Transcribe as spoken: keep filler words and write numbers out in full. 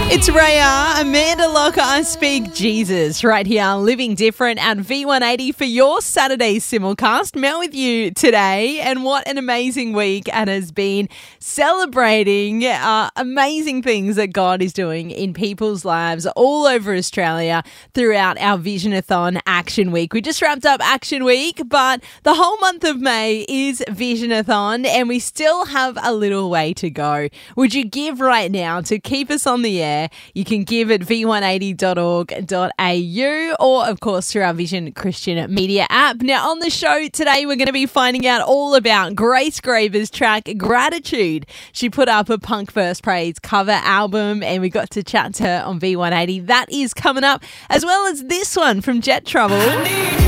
It's Raya, Amanda Locker, I Speak Jesus, right here on Living Different at V one eighty for your Saturday simulcast. Mel with you today, and what an amazing week and has been celebrating uh, amazing things that God is doing in people's lives all over Australia throughout our Visionathon Action Week. We just wrapped up Action Week, but the whole month of May is Visionathon and we still have a little way to go. Would you give right now to keep us on the air? You can give at v one eighty dot org dot a u or, of course, through our Vision Christian Media app. Now, on the show today, we're going to be finding out all about Grace Graver's track, Gratitude. She put up a Punk First Praise cover album and we got to chat to her on V one eighty. That is coming up, as well as this one from Jet Trouble.